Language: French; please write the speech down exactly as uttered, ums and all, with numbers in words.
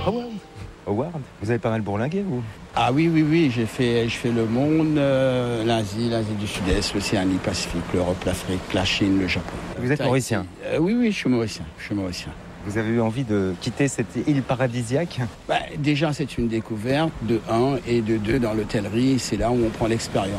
Howard. Howard. Vous avez pas mal bourlingué, vous? Ah oui, oui, oui, j'ai fait, je fais le monde, euh, l'Asie, l'Asie du Sud-Est, l'Océanie Pacifique, l'Europe, l'Afrique, la Chine, le Japon. Vous êtes mauricien? euh, Oui, oui, je suis mauricien, je suis mauricien. Vous avez eu envie de quitter cette île paradisiaque? Bah, déjà, c'est une découverte, de un, et de deux, dans l'hôtellerie, c'est là où on prend l'expérience.